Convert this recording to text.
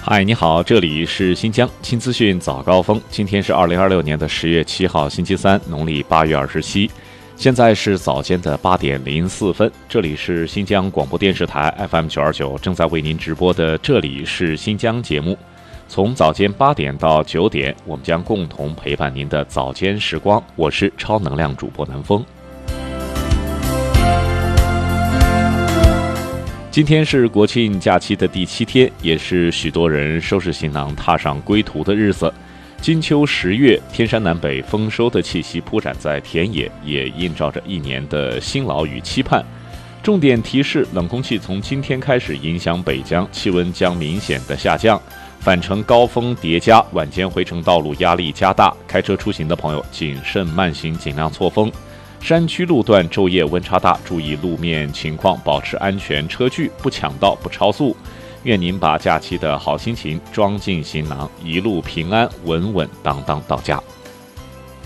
嗨，你好，这里是新疆新资讯早高峰。今天是2026年的10月7号，星期三，农历8月27。现在是早间的8点04分，这里是新疆广播电视台 FM929，正在为您直播的这里是新疆节目。从早间8点到9点，我们将共同陪伴您的早间时光。我是超能量主播南风。今天是国庆假期的第7天，也是许多人收拾行囊踏上归途的日子。金秋10月，天山南北丰收的气息铺展在田野，也映照着一年的辛劳与期盼。重点提示：冷空气从今天开始影响北疆，气温将明显的下降，返程高峰叠加，晚间回程道路压力加大，开车出行的朋友谨慎慢行，尽量错峰。山区路段昼夜温差大，注意路面情况，保持安全车距，不抢道，不超速。愿您把假期的好心情装进行囊，一路平安，稳稳当当到家。